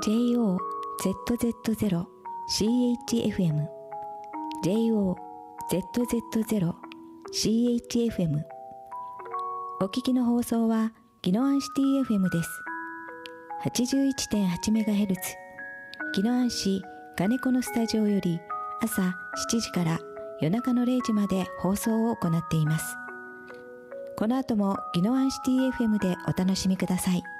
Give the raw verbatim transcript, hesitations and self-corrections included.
ジェイオーゼットゼットゼロシーエイチエフエム ジェイオーゼットゼットゼロシーエイチエフエム お聞きの放送は宜野湾シティ エフエム です。 はちじゅういってんはちメガヘルツ 宜野湾市金子のスタジオより朝しちじから夜中のれいじまで放送を行っています。この後も宜野湾シティ エフエム でお楽しみください。